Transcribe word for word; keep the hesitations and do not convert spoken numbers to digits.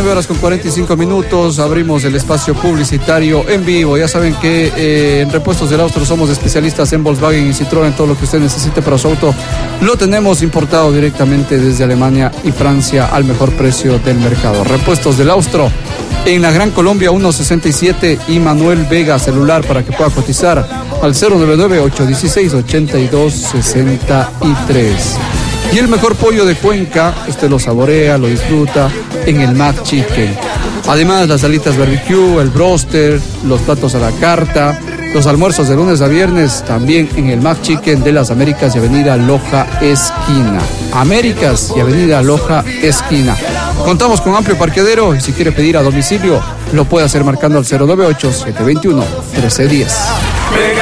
nueve horas con cuarenta y cinco minutos, abrimos el espacio publicitario en vivo. Ya saben que eh, en Repuestos del Austro somos especialistas en Volkswagen y Citroën. Todo lo que usted necesite para su auto lo tenemos importado directamente desde Alemania y Francia al mejor precio del mercado. Repuestos del Austro en la Gran Colombia ciento sesenta y siete y Manuel Vega, celular para que pueda cotizar al cero nueve nueve, ocho uno seis, ocho dos seis tres. Y el mejor pollo de Cuenca, usted lo saborea, lo disfruta en el Mac Chicken. Además, las alitas barbecue, el broster, los platos a la carta, los almuerzos de lunes a viernes, también en el Mac Chicken de las Américas y Avenida Loja Esquina. Américas y Avenida Loja Esquina. Contamos con amplio parqueadero y si quiere pedir a domicilio, lo puede hacer marcando al cero nueve ocho, siete dos uno, uno tres uno cero.